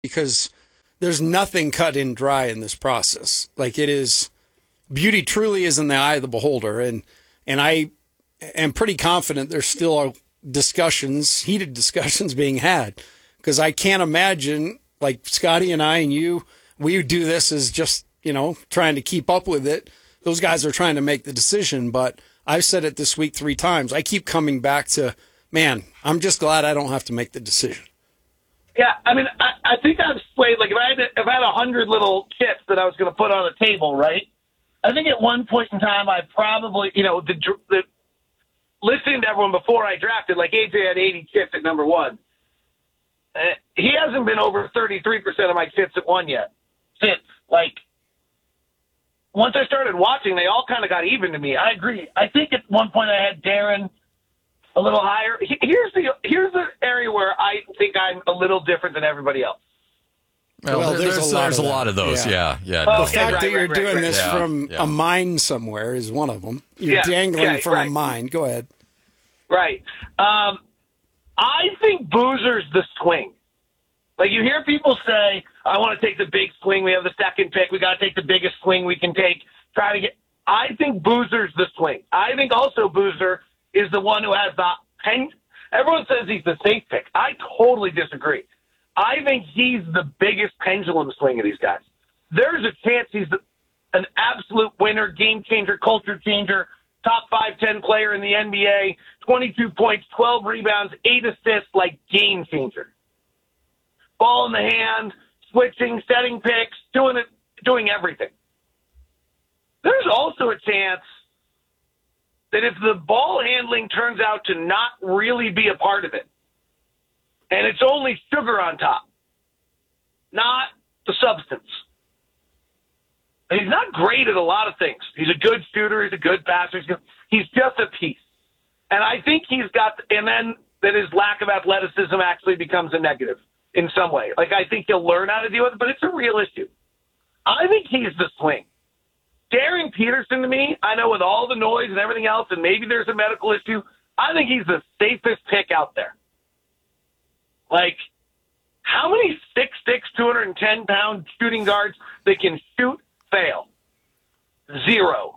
because there's nothing cut in dry in this process. Like it is, beauty truly is in the eye of the beholder. And I am pretty confident there's still discussions, heated discussions being had, because I can't imagine like Scotty and I and you, we do this as just, trying to keep up with it. Those guys are trying to make the decision, but I've said it this week 3 times. I keep coming back to, man, I'm just glad I don't have to make the decision. Yeah, I mean, I think I've swayed. Like, if I had 100 little chips that I was going to put on a table, right? I think at one point in time, I probably, listening to everyone before I drafted, like AJ had 80 chips at number 1. He hasn't been over 33% of my chips at 1 yet. Since, once I started watching, they all kind of got even to me. I agree. I think at one point I had Darren a little higher. Here's the area where I think I'm a little different than everybody else. Well, there's a lot of those. Yeah. The fact that you're doing this from a mine somewhere is one of them. You're dangling from a mine. Go ahead. Right. I think Boozer's the swing. Like, you hear people say, I want to take the big swing. We have the second pick. We got to take the biggest swing we can take. I think Boozer's the swing. I think also Boozer is the one who has everyone says he's the safe pick. I totally disagree. I think he's the biggest pendulum swing of these guys. There's a chance he's an absolute winner, game changer, culture changer, top 5-10 player in the NBA, 22 points, 12 rebounds, 8 assists, like game changer. Ball in the hand, switching, setting picks, doing everything. There's also a chance that if the ball handling turns out to not really be a part of it, and it's only sugar on top, not the substance. And he's not great at a lot of things. He's a good shooter. He's a good passer. He's just a piece. And I think and then that his lack of athleticism actually becomes a negative in some way. Like, I think he'll learn how to deal with it, but it's a real issue. I think he's the swing. Darren Peterson, to me, I know with all the noise and everything else, and maybe there's a medical issue, I think he's the safest pick out there. Like, how many 6'6", 210-pound shooting guards that can shoot fail? Zero.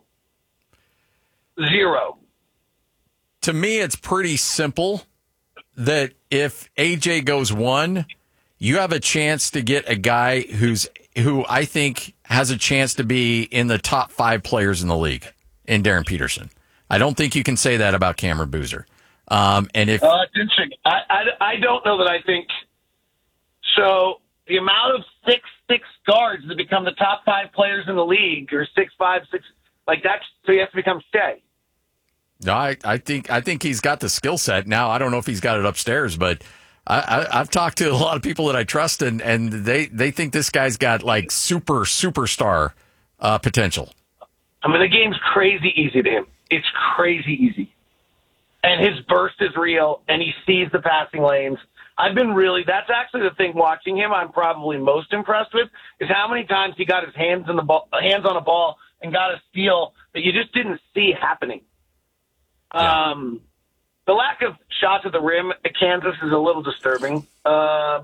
To me, it's pretty simple that if AJ goes 1, you have a chance to get a guy who I think has a chance to be in the top 5 players in the league in Darren Peterson. I don't think you can say that about Cameron Boozer. And if it's interesting. I don't know that I think so. The amount of 6'6" guards that become the top 5 players in the league, or 6'5", 6 so he has to become Shea. No, I think he's got the skill set. Now, I don't know if he's got it upstairs, but I've talked to a lot of people that I trust, and they think this guy's got like superstar potential. I mean, the game's crazy easy to him. It's crazy easy. And his burst is real, and he sees the passing lanes. That's actually the thing watching him I'm probably most impressed with, is how many times he got his hands on a ball and got a steal that you just didn't see happening. Yeah. The lack of shots at the rim at Kansas is a little disturbing. I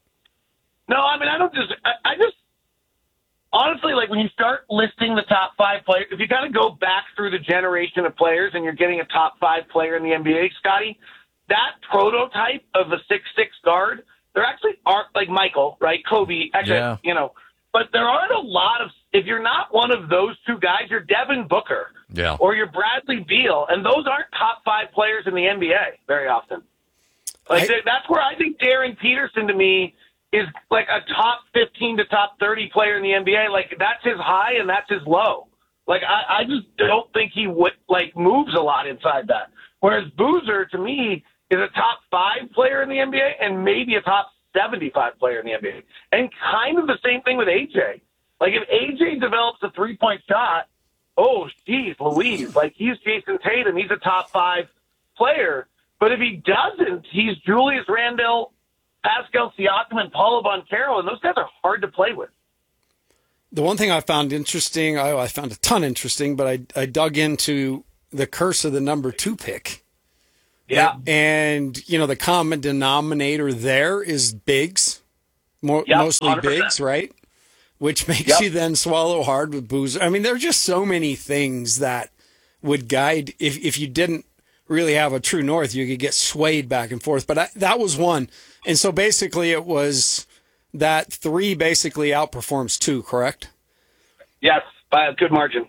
just honestly, like, when you start listing the top 5 players, if you kind of go back through the generation of players and you're getting a top 5 player in the NBA, Scotty, that prototype of a 6'6" guard, there actually aren't, like Michael, right? Kobe, actually, but there aren't a lot of, if you're not one of those 2 guys, you're Devin Booker. Yeah. Or you're Bradley Beal, and those aren't top 5 players in the NBA very often. That's where I think Darren Peterson, to me, is like a top 15 to top 30 player in the NBA. Like, that's his high and that's his low. Like, I just don't think he moves a lot inside that. Whereas Boozer, to me, is a top 5 player in the NBA and maybe a top 75 player in the NBA. And kind of the same thing with AJ. Like, if AJ develops a 3-point shot, oh, geez, Louise, like, he's Jason Tatum. He's a top 5 player. But if he doesn't, he's Julius Randle, Pascal Siakam, and Paulo Banchero, and those guys are hard to play with. The one thing I found interesting, I found a ton interesting, but I dug into the curse of the number 2 pick. Yeah. And, the common denominator there is bigs. Mostly 100%. bigs, right? Which makes Yep. you then swallow hard with Boozer. I mean, there are just so many things that would guide. If you didn't really have a true north, you could get swayed back and forth. But that was one. And so basically it was that 3 basically outperforms 2, correct? Yes, by a good margin.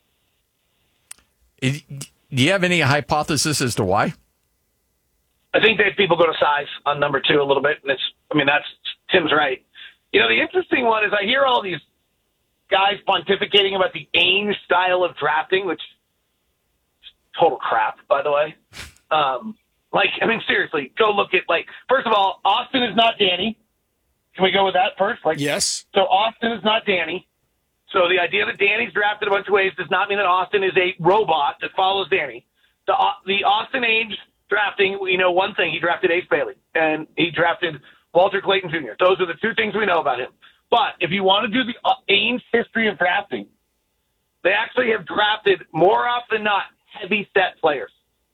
Do you have any hypothesis as to why? I think that people go to size on number 2 a little bit, and that's Tim's right. You know, the interesting one is I hear all these guys pontificating about the Ainge style of drafting, which is total crap, by the way. Seriously, go look at, first of all, Austin is not Danny. Can we go with that first? Yes. So Austin is not Danny. So the idea that Danny's drafted a bunch of ways does not mean that Austin is a robot that follows Danny. The Austin Ainge drafting, we know one thing. He drafted Ace Bailey, and he drafted Walter Clayton Jr. Those are the 2 things we know about him. But if you want to do the Ainge history of drafting, they actually have drafted, more often than not, heavy-set players.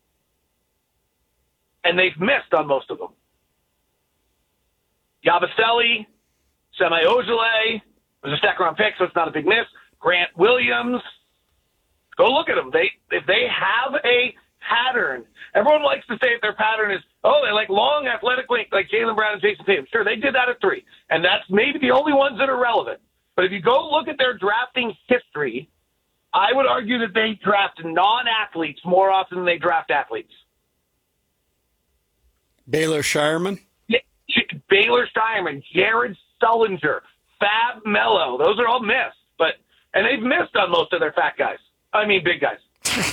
And they've missed on most of them. Yabusele, Semi Ojeleye was a second-round pick, so it's not a big miss. Grant Williams. Go look at them. If they have a pattern, everyone likes to say that their pattern is, they like long, athletic length, like Jaylen Brown and Jason Tatum. Sure, they did that at 3, and that's maybe the only ones that are relevant. But if you go look at their drafting history, I would argue that they draft non-athletes more often than they draft athletes. Baylor Shireman. Baylor Shireman, Jared Sullinger, Fab Mello. Those are all missed. And they've missed on most of their big guys.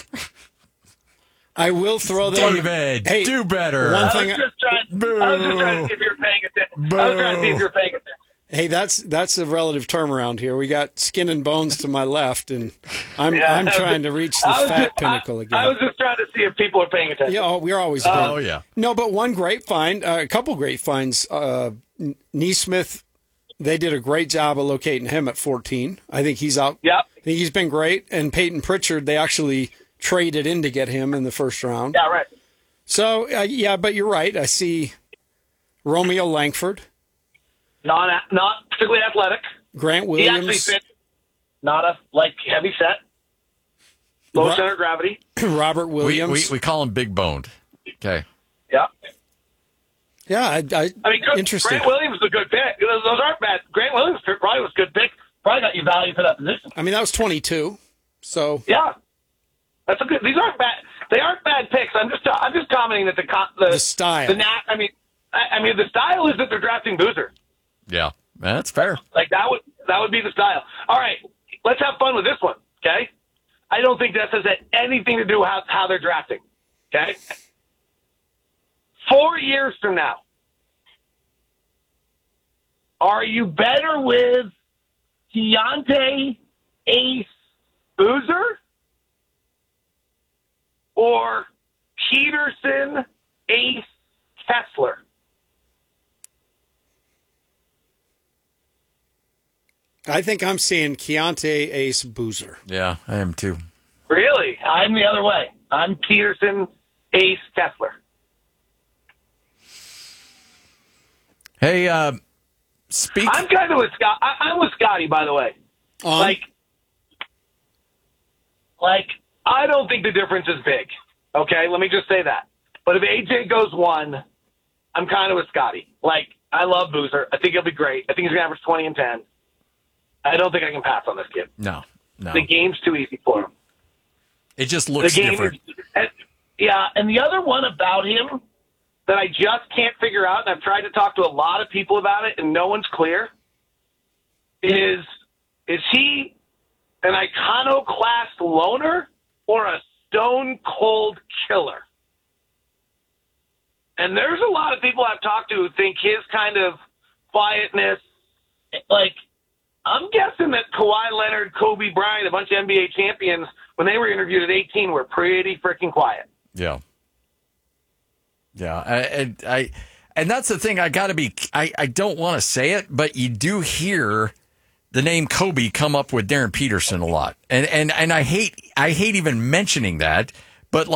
I will throw them. David, Hey, do better. One I thing. was just trying to see if you were paying attention. Hey, that's a relative term around here. We got skin and bones to my left, and I'm trying to reach the fat pinnacle again. I was just trying to see if people are paying attention. Yeah, we're always. Oh, yeah. No, but one great find, a couple great finds. Neesmith, they did a great job of locating him at 14. I think he's out. Yep. I think he's been great. And Peyton Pritchard, they actually traded in to get him in the first round. Yeah, right. So, but you're right. I see Romeo Langford. Not particularly athletic. Grant He actually Williams. fits not a heavy set, low center of gravity. Robert Williams. We call him big boned. Okay. Yeah. Yeah, Good. interesting. Grant Williams is a good pick. Those aren't bad. Grant Williams probably was a good pick. Probably got you value for that position. I mean, that was 22. So Yeah, that's a good. These aren't bad. They aren't bad picks. I'm just commenting that the style. The style is that they're drafting Boozer. Yeah, that's fair. That would be the style. All right, let's have fun with this one. Okay, I don't think this has anything to do with how they're drafting. Okay, 4 years from now, are you better with Keontae Ace Boozer or Peterson Ace Kessler? I think I'm seeing Keontae Ace Boozer. Yeah, I am too. Really? I'm the other way. I'm Peterson Ace Kessler. Hey, speak. I'm kind of with Scott. I'm with Scotty, by the way. Like, I don't think the difference is big. Okay, let me just say that. But if AJ goes 1, I'm kind of with Scotty. I love Boozer. I think he'll be great. I think he's going to average 20 and 10. I don't think I can pass on this kid. No. The game's too easy for him. It just looks different. And the other one about him that I just can't figure out, and I've tried to talk to a lot of people about it, and no one's clear, is he an iconoclast loner or a stone-cold killer? And there's a lot of people I've talked to who think his kind of quietness, I'm guessing that Kawhi Leonard, Kobe Bryant, a bunch of NBA champions, when they were interviewed at 18, were pretty freaking quiet. Yeah. Yeah. And that's the thing. I don't want to say it, but you do hear the name Kobe come up with Darren Peterson a lot. And I hate even mentioning that, but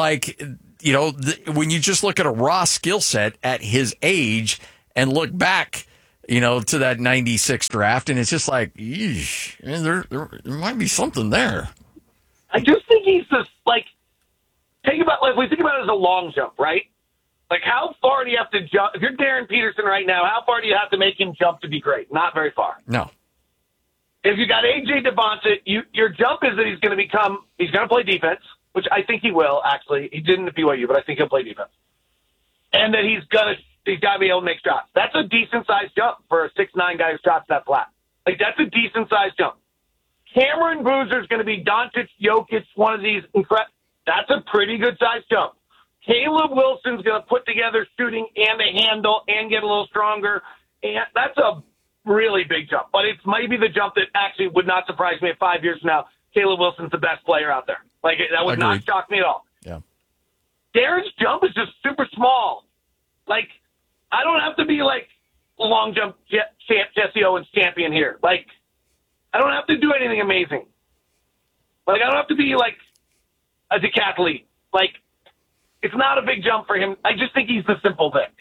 when you just look at a raw skill set at his age and look back, to that 96 draft, and it's just like, eesh, there might be something there. I just think he's just like, if we think about it as a long jump, right? Like, how far do you have to jump? If you're Darren Peterson right now, how far do you have to make him jump to be great? Not very far. No. If you got A.J. Devonta, your jump is that he's going to play defense, which I think he will, actually. He didn't at BYU, but I think he'll play defense. And that he's got to be able to make shots. That's a decent-sized jump for a 6'9" guy who shots that flat. Like, that's a decent-sized jump. Cameron Boozer's going to be Doncic, Jokic, one of these incredible. That's a pretty good-sized jump. Caleb Wilson's going to put together shooting and a handle and get a little stronger. And that's a really big jump. But it's maybe the jump that actually would not surprise me if 5 years from now, Caleb Wilson's the best player out there. Like, that would not shock me at all. Yeah. Darren's jump is just super small. Like, I don't have to be like long jump Jesse Owens champion here. Like, I don't have to do anything amazing. Like, I don't have to be like a decathlete. Like, it's not a big jump for him. I just think he's the simple thing.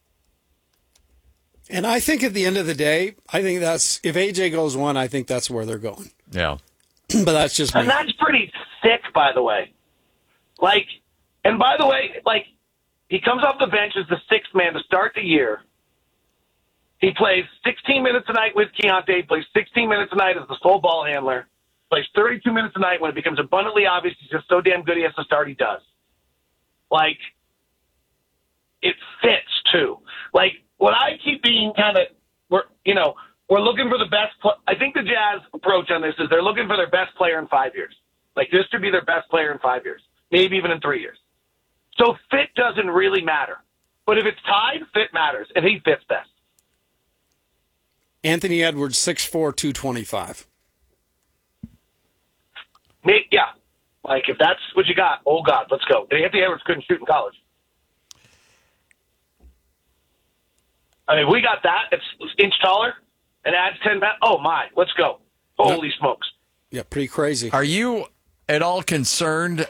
And I think at the end of the day, I think that's, if AJ goes 1, I think that's where they're going. Yeah. But that's just me. And that's pretty sick, by the way. Like, and by the way, like, he comes off the bench as the sixth man to start the year. He plays 16 minutes a night with Keontae, plays 16 minutes a night as the sole ball handler, plays 32 minutes a night when it becomes abundantly obvious he's just so damn good he has to start, he does. Like, it fits, too. Like, what I keep being kind of, we're looking for the best. I think the Jazz approach on this is they're looking for their best player in 5 years. Like, this should be their best player in 5 years, maybe even in 3 years. So fit doesn't really matter. But if it's tied, fit matters, and he fits best. Anthony Edwards, 6'4", 225. Yeah. Like, if that's what you got, oh, God, let's go. Anthony Edwards couldn't shoot in college. I mean, we got that. It's inch taller and adds 10 pounds. Oh, my. Let's go. Holy smokes. Yeah, pretty crazy. Are you at all concerned,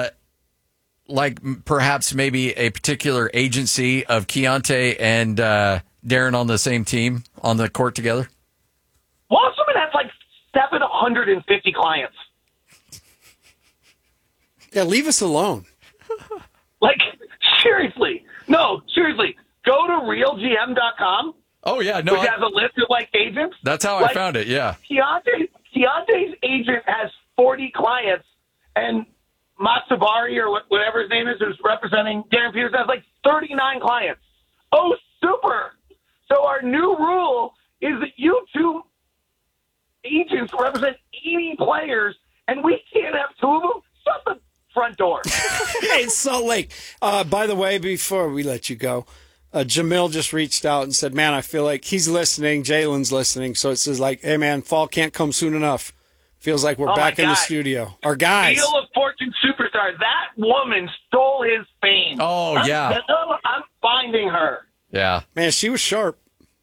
like perhaps maybe a particular agency of Keontae and Darren on the same team on the court together? Wasserman has like 750 clients. Yeah, leave us alone. Like, seriously. No, seriously. Go to realgm.com. Oh, yeah. No, which has a list of, like, agents. That's how I found it, yeah. Keontae's agent has 40 clients, and Matsubari, or whatever his name is, who's representing Darren Peterson, has, like, 39 clients. Oh, super. So our new rule is that you two agents represent 80 players, and we can't have 2 of them. Shut the front door. Hey, it's Salt Lake. By the way, before we let you go, Jamil just reached out and said, man, I feel like he's listening. Jalen's listening. So it says like, hey, man, fall can't come soon enough. Feels like we're back in the studio. Our guys. Wheel of Fortune superstar. That woman stole his fame. Oh, yeah. I'm finding her. Yeah. Man, she was sharp.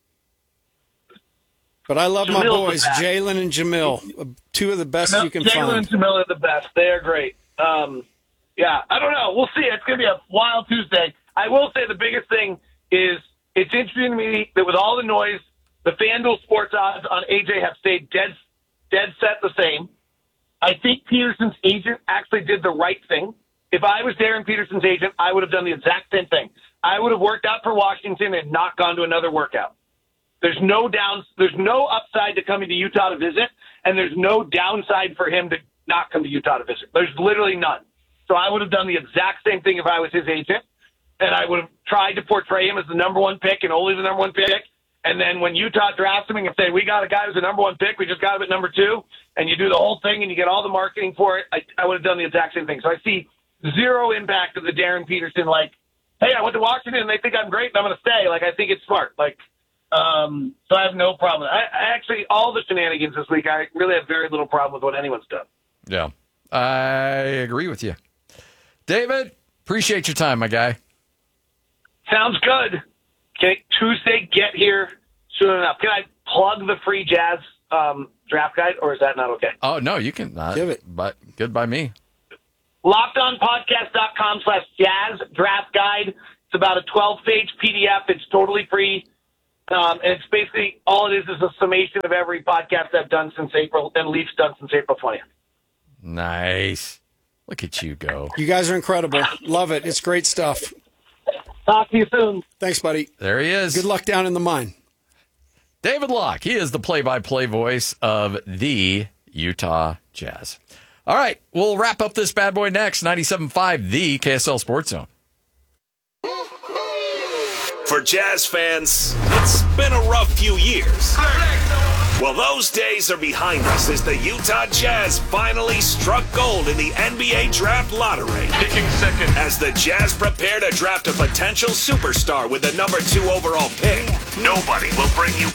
But I love my boys, Jalen and Jamil. 2 of the best you can find. Jalen and Jamil are the best. They're great. Yeah, I don't know. We'll see. It's going to be a wild Tuesday. I will say the biggest thing is it's interesting to me that with all the noise, the FanDuel sports odds on AJ have stayed dead set the same. I think Peterson's agent actually did the right thing. If I was Darren Peterson's agent, I would have done the exact same thing. I would have worked out for Washington and not gone to another workout. There's no upside to coming to Utah to visit, and there's no downside for him to not come to Utah to visit. There's literally none. So I would have done the exact same thing if I was his agent, and I would have tried to portray him as the number 1 pick and only the number 1 pick. And then when Utah drafts him and say, we got a guy who's the number 1 pick, we just got him at number 2, and you do the whole thing and you get all the marketing for it, I would have done the exact same thing. So I see zero impact of the Darren Peterson, like, hey, I went to Washington and they think I'm great and I'm going to stay. Like, I think it's smart. Like, so I have no problem. I actually, all the shenanigans this week, I really have very little problem with what anyone's done. Yeah, I agree with you. David, appreciate your time, my guy. Sounds good. Okay, Tuesday, get here soon enough. Can I plug the free Jazz draft guide, or is that not okay? Oh, no, you can give it. But good by me. LockedOnPodcast.com/Jazz draft guide. It's about a 12-page PDF. It's totally free. And it's basically all it is a summation of every podcast I've done since April and Leafs done since April 20th. Nice. Look at you go. You guys are incredible. Love it. It's great stuff. Talk to you soon. Thanks, buddy. There he is. Good luck down in the mine. David Locke. He is the play-by-play voice of the Utah Jazz. All right, we'll wrap up this bad boy next. 97.5, the KSL Sports Zone. For Jazz fans, it's been a rough few years. Well, those days are behind us as the Utah Jazz finally struck gold in the NBA Draft Lottery. Picking second. As the Jazz prepare to draft a potential superstar with the number 2 overall pick, nobody will bring you